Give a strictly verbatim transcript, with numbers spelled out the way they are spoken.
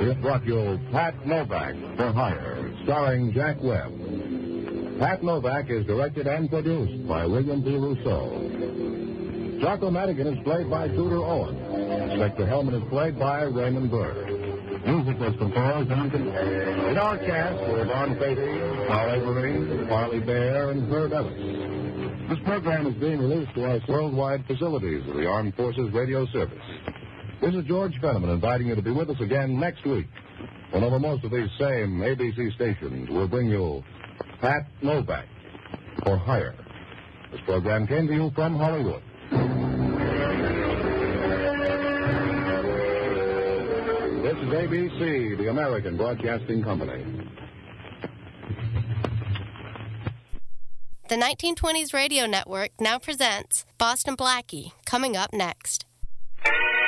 we have brought you Pat Novak for Hire, starring Jack Webb. Pat Novak is directed and produced by William P. Rousseau. Jocko Madigan is played by Tudor Owen. Inspector Hellman is played by Raymond Burr. Music was composed and composed. In our cast were Don Beatty, Paul Avery, Farley Bear, and Herb Ellis. This program is being released to our worldwide facilities of the Armed Forces Radio Service. This is George Fenneman inviting you to be with us again next week, when over most of these same A B C stations will bring you Pat Novak for Hire. This program came to you from Hollywood. This is A B C, the American Broadcasting Company. The nineteen twenties Radio Network now presents Boston Blackie, coming up next.